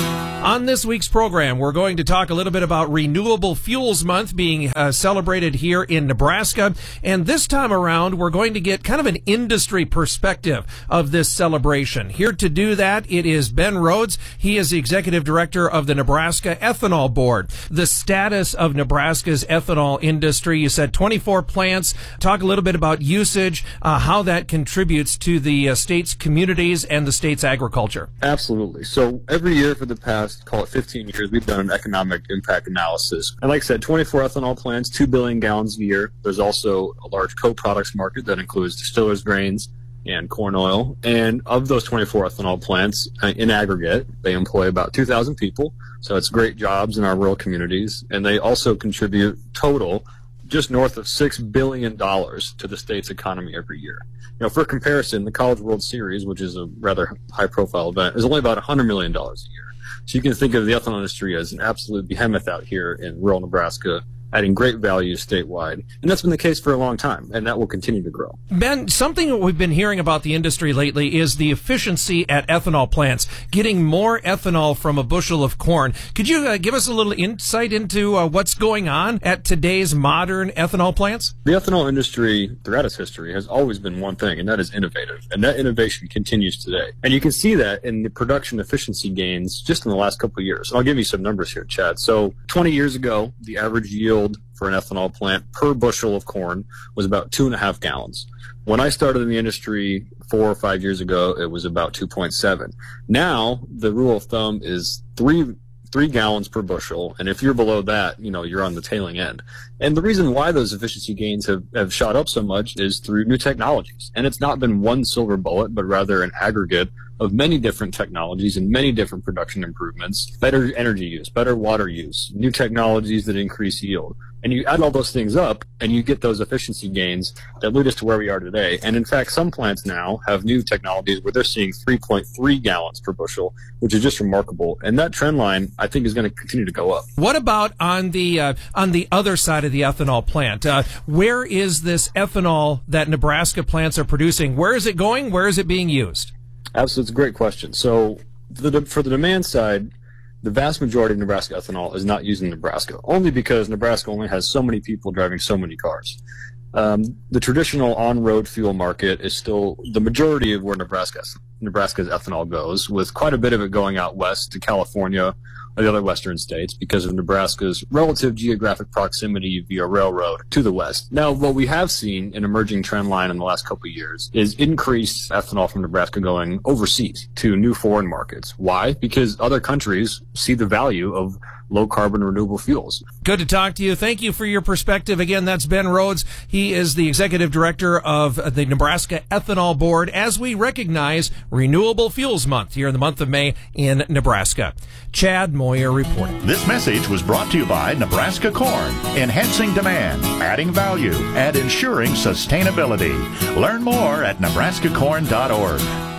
On this week's program, we're going to talk a little bit about Renewable Fuels Month being uh, celebrated here in Nebraska. And this time around, we're going to get kind of an industry perspective of this celebration. Here to do that, it is Ben Rhodes. He is the executive director of the Nebraska Ethanol Board. The status of Nebraska's ethanol industry, you said twenty-four plants. Talk a little bit about usage, uh, how that contributes to the uh, state's communities and the state's agriculture. Absolutely. So every year for the past call it fifteen years, we've done an economic impact analysis. And like I said, twenty-four ethanol plants, two billion gallons a year. There's also a large co-products market that includes distillers grains and corn oil. And of those twenty-four ethanol plants, in aggregate, they employ about two thousand people. So it's great jobs in our rural communities. And they also contribute total just north of six billion dollars to the state's economy every year. You know, for comparison, the College World Series, which is a rather high-profile event, is only about one hundred million dollars a year. So you can think of the ethanol industry as an absolute behemoth out here in rural Nebraska, adding great value statewide. And that's been the case for a long time, and that will continue to grow. Ben, something that we've been hearing about the industry lately is the efficiency at ethanol plants, getting more ethanol from a bushel of corn. Could you uh, give us a little insight into uh, what's going on at today's modern ethanol plants? The ethanol industry, throughout its history, has always been one thing, and that is innovative. And that innovation continues today. And you can see that in the production efficiency gains just in the last couple of years. And I'll give you some numbers here, Chad. So twenty years ago, the average yield for an ethanol plant per bushel of corn was about two and a half gallons. When I started in the industry four or five years ago, it was about two point seven. Now, the rule of thumb is three three gallons per bushel, and if you're below that, you know, you're on the tailing end. And the reason why those efficiency gains have, have shot up so much is through new technologies. And it's not been one silver bullet, but rather an aggregate of many different technologies and many different production improvements, better energy use, better water use, new technologies that increase yield. And you add all those things up, and you get those efficiency gains that lead us to where we are today. And in fact, some plants now have new technologies where they're seeing three point three gallons per bushel, which is just remarkable. And that trend line, I think, is going to continue to go up. What about on the uh, on the other side of the ethanol plant? Uh, where is this ethanol that Nebraska plants are producing? Where is it going? Where is it being used? Absolutely, it's a great question. So the, for the demand side, the vast majority of Nebraska ethanol is not used in Nebraska, only because Nebraska only has so many people driving so many cars. Um, the traditional on-road fuel market is still the majority of where Nebraska's, Nebraska's ethanol goes, with quite a bit of it going out west to California or the other western states because of Nebraska's relative geographic proximity via railroad to the west. Now, what we have seen an emerging trend line in the last couple of years is increased ethanol from Nebraska going overseas to new foreign markets. Why? Because other countries see the value of low-carbon renewable fuels. Good to talk to you. Thank you for your perspective. Again, that's Ben Rhodes. He is the executive director of the Nebraska Ethanol Board as we recognize Renewable Fuels Month here in the month of May in Nebraska. Chad Moyer reporting. This message was brought to you by Nebraska Corn, enhancing demand, adding value, and ensuring sustainability. Learn more at nebraska corn dot org.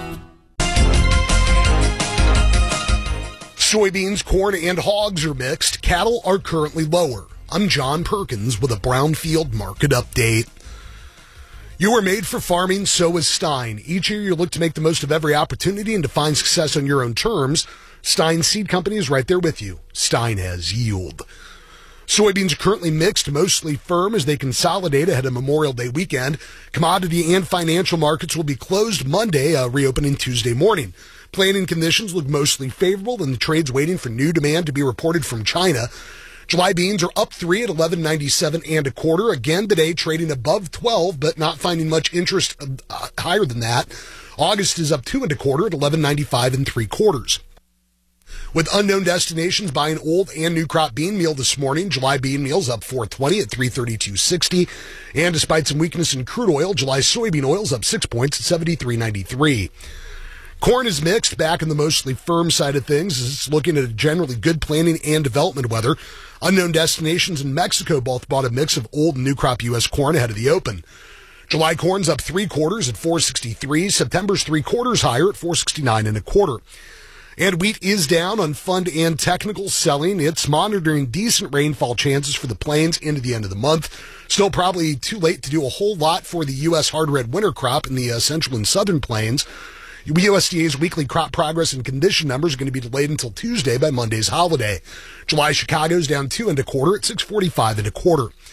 Soybeans, corn, and hogs are mixed. Cattle are currently lower. I'm John Perkins with a Brownfield Market Update. You are made for farming, so is Stein. Each year you look to make the most of every opportunity and to find success on your own terms. Stein Seed Company is right there with you. Stein has yield. Soybeans are currently mixed, mostly firm as they consolidate ahead of Memorial Day weekend. Commodity and financial markets will be closed Monday, uh, reopening Tuesday morning. Planting conditions look mostly favorable, and the trade's waiting for new demand to be reported from China. July beans are up three at eleven ninety-seven and a quarter. Again today, trading above twelve, but not finding much interest uh, higher than that. August is up two and a quarter at eleven ninety-five and three quarters. With unknown destinations buying old and new crop bean meal this morning, July bean meal's up four twenty at three thirty-two sixty. And despite some weakness in crude oil, July soybean oil's up six points at seventy-three ninety-three. Corn is mixed back in the mostly firm side of things. It's looking at a generally good planting and development weather. Unknown destinations in Mexico both bought a mix of old and new crop U S corn ahead of the open. July corn's up three quarters at four sixty-three. September's three quarters higher at four sixty-nine and a quarter. And wheat is down on fund and technical selling. It's monitoring decent rainfall chances for the plains into the end of the month. Still probably too late to do a whole lot for the U S hard red winter crop in the uh, central and southern plains. U S D A's weekly crop progress and condition numbers are going to be delayed until Tuesday by Monday's holiday. July Chicago's down two and a quarter at six forty-five and a quarter.